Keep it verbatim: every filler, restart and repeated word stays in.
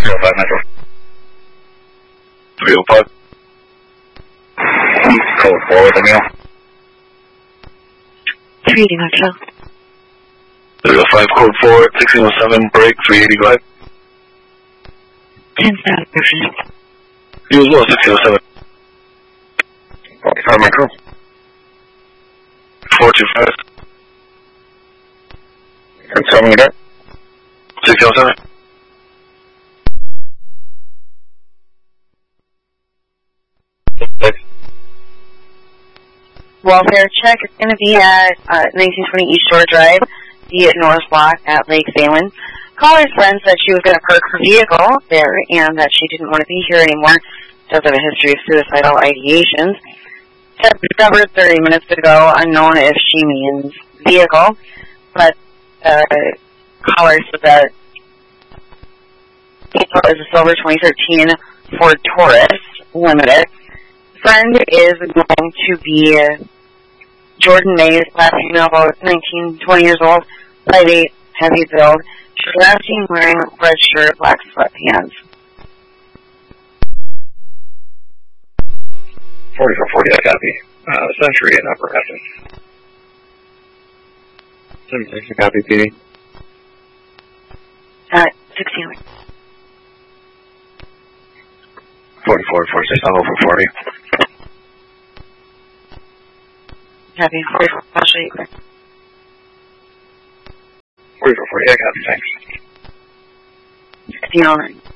three oh five Metro. three oh five. Code four with Emil. three eighty Metro. three oh five, code four, sixteen oh seven, break, three eighty-five. ten thousand. You as well, sixteen oh seven. forty-five Metro. four two five. And tell me that. sixteen oh seven. Welfare check is going to be at uh, nineteen twenty East Shore Drive, the North Block at Lake Salem. Caller's friend said she was going to park her vehicle there and that she didn't want to be here anymore. Does have a history of suicidal ideations. Discovered thirty minutes ago, unknown if she means vehicle, but uh, caller said that vehicle is a silver twenty thirteen Ford Taurus Limited. Friend is going to be Jordan Mays, last female, about nineteen, twenty years old, five eight, heavy build. She's last seen wearing red shirt, black sweatpants. forty-four forty, I copy. Uh, Century in Upper Essex. Century, I copy, P D. Uh, sixteen. forty-four forty-six, I'll go for forty. Copy, forty-four, I'll show you quick. forty-four forty, I copy, thanks. sixteen oh nine.